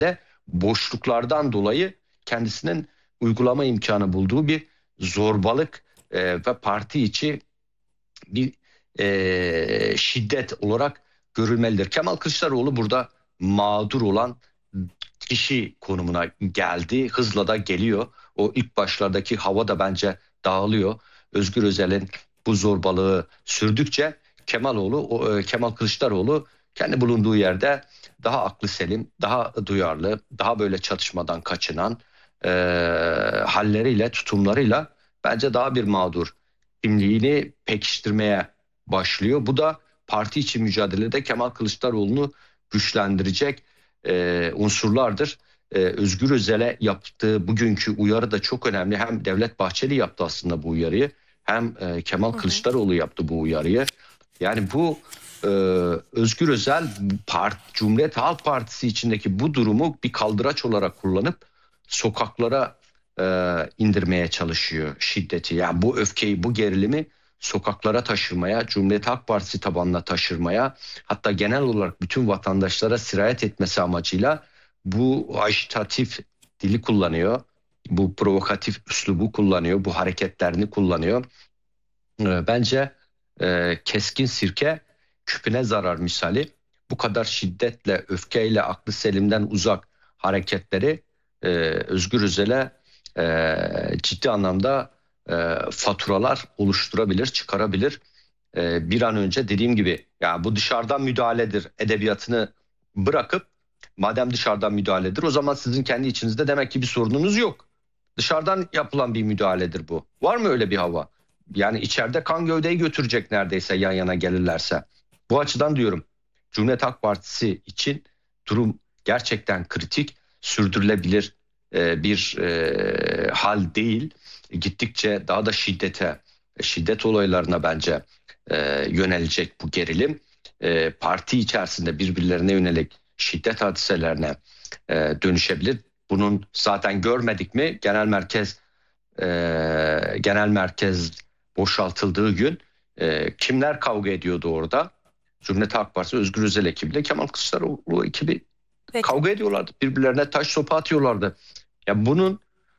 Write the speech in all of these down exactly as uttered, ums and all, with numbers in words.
boşluklardan dolayı kendisinin uygulama imkanı bulduğu bir zorbalık e, ve parti içi bir e, şiddet olarak görülmelidir. Kemal Kılıçdaroğlu burada mağdur olan kişi konumuna geldi. Hızla da geliyor. O ilk başlardaki hava da bence dağılıyor. Özgür Özel'in bu zorbalığı sürdükçe Kemaloğlu, o, e, Kemal Kılıçdaroğlu kendi bulunduğu yerde daha aklı selim, daha duyarlı, daha böyle çatışmadan kaçınan e, halleriyle, tutumlarıyla bence daha bir mağdur kimliğini pekiştirmeye başlıyor. Bu da parti içi mücadelede Kemal Kılıçdaroğlu'nu güçlendirecek e, unsurlardır. E, Özgür Özel'e yaptığı bugünkü uyarı da çok önemli. Hem Devlet Bahçeli yaptı aslında bu uyarıyı, hem e, Kemal Kılıçdaroğlu yaptı bu uyarıyı. Yani bu e, Özgür Özel part, Cumhuriyet Halk Partisi içindeki bu durumu bir kaldıraç olarak kullanıp sokaklara e, indirmeye çalışıyor şiddeti. Yani bu öfkeyi, bu gerilimi sokaklara taşırmaya, Cumhuriyet Halk Partisi tabanına taşırmaya, hatta genel olarak bütün vatandaşlara sirayet etmesi amacıyla bu ajitatif dili kullanıyor. Bu provokatif üslubu kullanıyor, bu hareketlerini kullanıyor. E, bence e, keskin sirke küpüne zarar misali. Bu kadar şiddetle, öfkeyle, aklı selimden uzak hareketleri e, Özgür Özel'e e, ciddi anlamda e, faturalar oluşturabilir, çıkarabilir. E, bir an önce dediğim gibi ya bu dışarıdan müdahaledir edebiyatını bırakıp, madem dışarıdan müdahaledir, o zaman sizin kendi içinizde demek ki bir sorununuz yok. Dışarıdan yapılan bir müdahaledir bu. Var mı öyle bir hava? Yani içeride kan gövdeyi götürecek neredeyse yan yana gelirlerse. Bu açıdan diyorum, Cumhuriyet Halk Partisi için durum gerçekten kritik, sürdürülebilir e, bir e, hal değil. Gittikçe daha da şiddete, şiddet olaylarına bence e, yönelecek bu gerilim. E, parti içerisinde birbirlerine yönelik şiddet hadiselerine e, dönüşebilir. Bunun zaten görmedik mi? Genel merkez e, genel merkez boşaltıldığı gün e, kimler kavga ediyordu orada? Cumhuriyet Halk Partisi Özgür Özel ekibiyle Kemal Kılıçdaroğlu ekibi Peki. kavga ediyorlardı. Birbirlerine taş sopa atıyorlardı. Ya bunun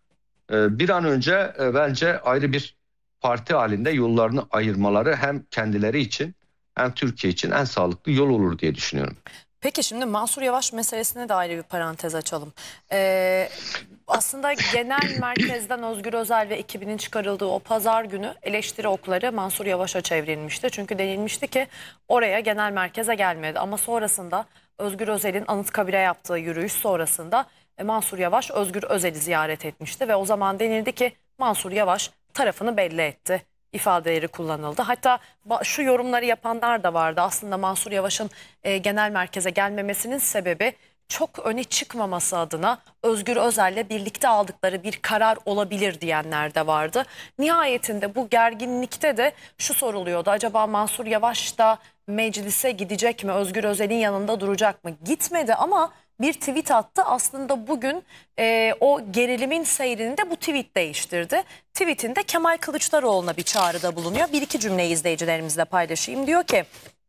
e, bir an önce e, bence ayrı bir parti halinde yollarını ayırmaları hem kendileri için hem Türkiye için en sağlıklı yol olur diye düşünüyorum. Peki şimdi Mansur Yavaş meselesine de ayrı bir parantez açalım. Ee, aslında genel merkezden Özgür Özel ve ekibinin çıkarıldığı o pazar günü eleştiri okları Mansur Yavaş'a çevrilmişti. Çünkü denilmişti ki oraya genel merkeze gelmedi. Ama sonrasında Özgür Özel'in Anıtkabir'e yaptığı yürüyüş sonrasında e, Mansur Yavaş Özgür Özel'i ziyaret etmişti. Ve o zaman denildi ki Mansur Yavaş tarafını belli etti ifadeleri kullanıldı. Hatta şu yorumları yapanlar da vardı. Aslında Mansur Yavaş'ın e, genel merkeze gelmemesinin sebebi çok öne çıkmaması adına Özgür Özel'le birlikte aldıkları bir karar olabilir diyenler de vardı. Nihayetinde bu gerginlikte de şu soruluyordu. Acaba Mansur Yavaş da meclise gidecek mi? Özgür Özel'in yanında duracak mı? Gitmedi ama bir tweet attı. Aslında bugün e, o gerilimin seyrini de bu tweet değiştirdi. Tweetinde Kemal Kılıçdaroğlu'na bir çağrıda bulunuyor. Bir iki cümleyi izleyicilerimizle paylaşayım. Diyor ki: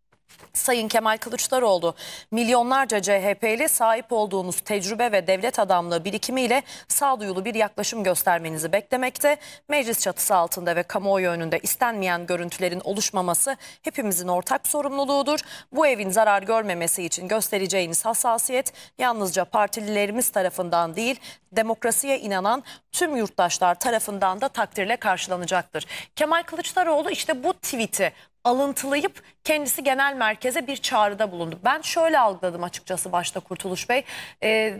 Sayın Kemal Kılıçdaroğlu, milyonlarca C H P'li sahip olduğunuz tecrübe ve devlet adamlığı birikimiyle sağduyulu bir yaklaşım göstermenizi beklemekte. Meclis çatısı altında ve kamuoyu önünde istenmeyen görüntülerin oluşmaması hepimizin ortak sorumluluğudur. Bu evin zarar görmemesi için göstereceğiniz hassasiyet yalnızca partililerimiz tarafından değil, demokrasiye inanan tüm yurttaşlar tarafından da takdirle karşılanacaktır. Kemal Kılıçdaroğlu işte bu tweet'i alıntılayıp kendisi genel merkeze bir çağrıda bulundu. Ben şöyle algıladım açıkçası başta Kurtuluş Bey. Ee,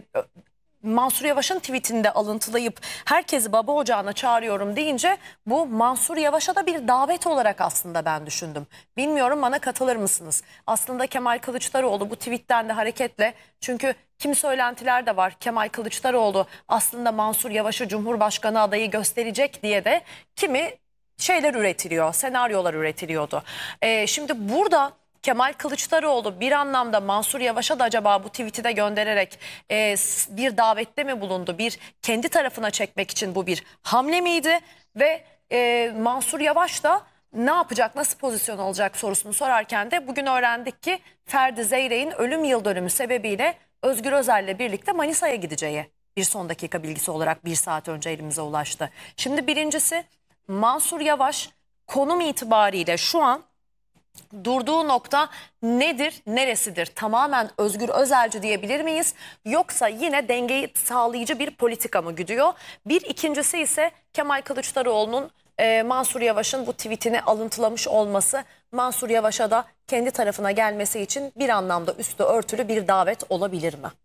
Mansur Yavaş'ın tweetinde alıntılayıp herkesi baba ocağına çağırıyorum deyince bu Mansur Yavaş'a da bir davet olarak aslında ben düşündüm. Bilmiyorum, bana katılır mısınız? Aslında Kemal Kılıçdaroğlu bu tweetten de hareketle, çünkü kimi söylentiler de var. Kemal Kılıçdaroğlu aslında Mansur Yavaş'ı Cumhurbaşkanı adayı gösterecek diye de kimi şeyler üretiliyor, senaryolar üretiliyordu. Ee, şimdi burada Kemal Kılıçdaroğlu bir anlamda Mansur Yavaş'a da acaba bu tweet'i de göndererek e, bir davette mi bulundu? Bir kendi tarafına çekmek için bu bir hamle miydi? Ve e, Mansur Yavaş da ne yapacak, nasıl pozisyon alacak sorusunu sorarken de bugün öğrendik ki Ferdi Zeyrek'in ölüm yıl dönümü sebebiyle Özgür Özel'le birlikte Manisa'ya gideceği bir son dakika bilgisi olarak bir saat önce elimize ulaştı. Şimdi birincisi, Mansur Yavaş konum itibariyle şu an durduğu nokta nedir, neresidir? Tamamen Özgür Özelci diyebilir miyiz? Yoksa yine dengeyi sağlayıcı bir politika mı güdüyor? Bir ikincisi ise Kemal Kılıçdaroğlu'nun e, Mansur Yavaş'ın bu tweetini alıntılamış olması, Mansur Yavaş'a da kendi tarafına gelmesi için bir anlamda üstü örtülü bir davet olabilir mi?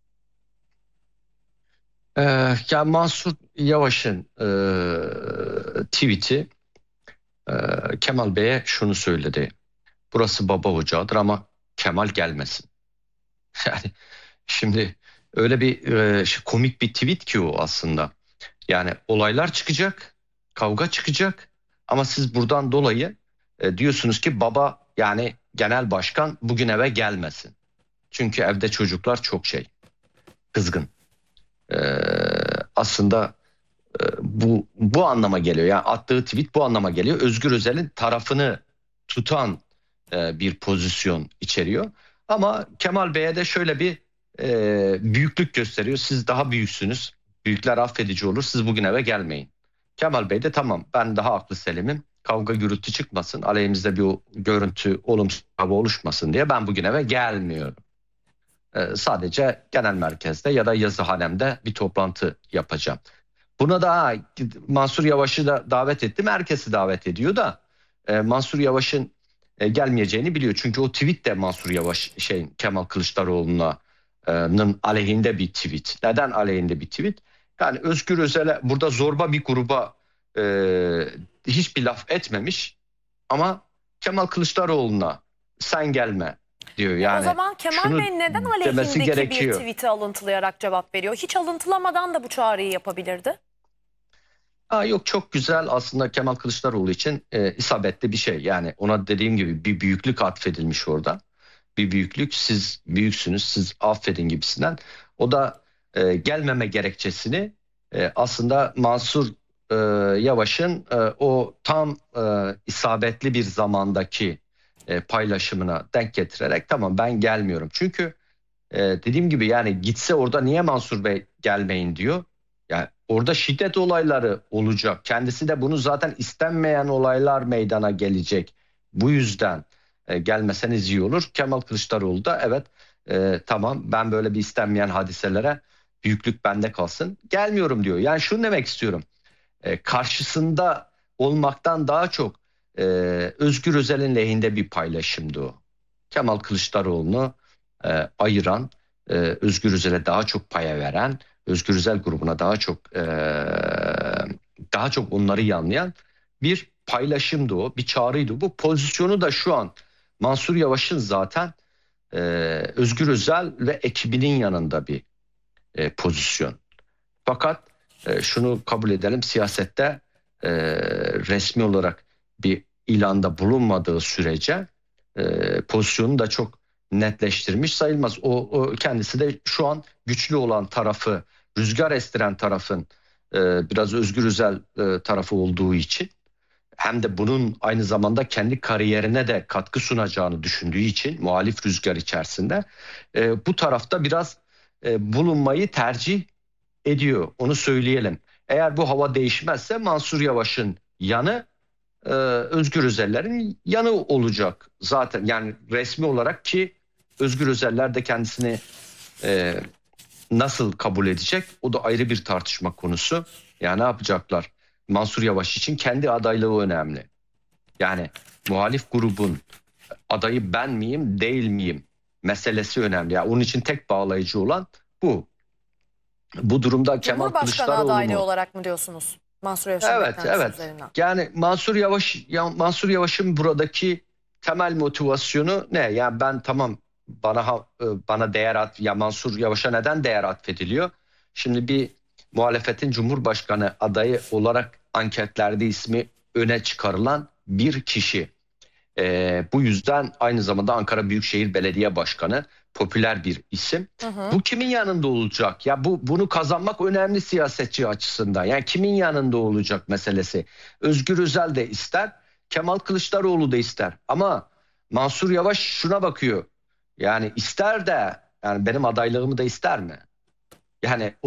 Ee, yani Mansur Yavaş'ın e, tweet'i e, Kemal Bey'e şunu söyledi. Burası baba ocağıdır ama Kemal gelmesin. Yani şimdi öyle bir e, şey, komik bir tweet ki o aslında. Yani olaylar çıkacak, kavga çıkacak ama siz buradan dolayı e, diyorsunuz ki baba, yani genel başkan bugün eve gelmesin. Çünkü evde çocuklar çok şey, kızgın. E, aslında e, bu bu anlama geliyor. Yani attığı tweet bu anlama geliyor. Özgür Özel'in tarafını tutan e, bir pozisyon içeriyor. Ama Kemal Bey'e de şöyle bir e, büyüklük gösteriyor. Siz daha büyüksünüz. Büyükler affedici olur. Siz bugün eve gelmeyin. Kemal Bey de tamam, ben daha aklı selimim. Kavga gürültü çıkmasın. Aleyhimizde bir görüntü, olumsuz hava oluşmasın diye ben bugün eve gelmiyorum. E, sadece genel merkezde ya da yazıhanemde bir toplantı yapacağım. Buna da Mansur Yavaş'ı da davet ettim. Herkesi davet ediyor da e, Mansur Yavaş'ın e, gelmeyeceğini biliyor. Çünkü o tweet de Mansur Yavaş şey Kemal Kılıçdaroğlu'nun aleyhinde bir tweet. Neden aleyhinde bir tweet? Yani Özgür Özel'e burada zorba bir gruba e, hiçbir laf etmemiş ama Kemal Kılıçdaroğlu'na sen gelme diyor. Yani o zaman Kemal Bey neden aleyhindeki bir tweet'i alıntılayarak cevap veriyor? Hiç alıntılamadan da bu çağrıyı yapabilirdi. Aa, yok, çok güzel aslında Kemal Kılıçdaroğlu için e, isabetli bir şey. Yani ona dediğim gibi bir büyüklük atfedilmiş orada. Bir büyüklük, siz büyüksünüz, siz affedin gibisinden. O da e, gelmeme gerekçesini e, aslında Mansur e, Yavaş'ın e, o tam e, isabetli bir zamandaki e, paylaşımına denk getirerek tamam ben gelmiyorum. Çünkü e, dediğim gibi yani gitse orada niye Mansur Bey gelmeyin diyor. Yani orada şiddet olayları olacak. Kendisi de bunu zaten istenmeyen olaylar meydana gelecek. Bu yüzden e, gelmeseniz iyi olur. Kemal Kılıçdaroğlu da evet e, tamam ben böyle bir istenmeyen hadiselere büyüklük bende kalsın. Gelmiyorum diyor. Yani şunu demek istiyorum. E, karşısında olmaktan daha çok e, Özgür Özel'in lehinde bir paylaşımdı o. Kemal Kılıçdaroğlu'nu e, ayıran, e, Özgür Özel'e daha çok paya veren, Özgür Özel grubuna daha çok e, daha çok onları yanlayan bir paylaşımdı o, bir çağrıydı. Bu pozisyonu da şu an Mansur Yavaş'ın zaten e, Özgür Özel ve ekibinin yanında bir e, pozisyon. Fakat e, şunu kabul edelim, siyasette e, resmi olarak bir ilanda bulunmadığı sürece e, pozisyonu da çok netleştirmiş sayılmaz. O, o kendisi de şu an güçlü olan tarafı, rüzgar estiren tarafın e, biraz Özgür Özel e, tarafı olduğu için, hem de bunun aynı zamanda kendi kariyerine de katkı sunacağını düşündüğü için muhalif rüzgar içerisinde e, bu tarafta biraz e, bulunmayı tercih ediyor. Onu söyleyelim. Eğer bu hava değişmezse Mansur Yavaş'ın yanı e, Özgür Özeller'in yanı olacak zaten. Yani resmi olarak, ki Özgür Özeller de kendisini e, nasıl kabul edecek o da ayrı bir tartışma konusu. Yani ne yapacaklar? Mansur Yavaş için kendi adaylığı önemli. Yani muhalif grubun adayı ben miyim değil miyim meselesi önemli. Yani onun için tek bağlayıcı olan bu. Bu durumda Kemal Kılıçdaroğlu adaylığı mu? olarak mı diyorsunuz? Mansur Yavaş'ın Evet, evet. üzerinden. Yani Mansur Yavaş, ya Mansur Yavaş'ın buradaki temel motivasyonu ne? Yani ben tamam bana bana değer at ya Mansur Yavaş'a neden değer atfediliyor? Şimdi bir muhalefetin Cumhurbaşkanı adayı olarak anketlerde ismi öne çıkarılan bir kişi. Ee, bu yüzden aynı zamanda Ankara Büyükşehir Belediye Başkanı, popüler bir isim. Hı hı. Bu kimin yanında olacak? Ya bu bunu kazanmak önemli siyasetçi açısından. Yani kimin yanında olacak meselesi. Özgür Özel de ister, Kemal Kılıçdaroğlu da ister. Ama Mansur Yavaş şuna bakıyor. Yani ister de Yani benim adaylığımı da ister mi? Yani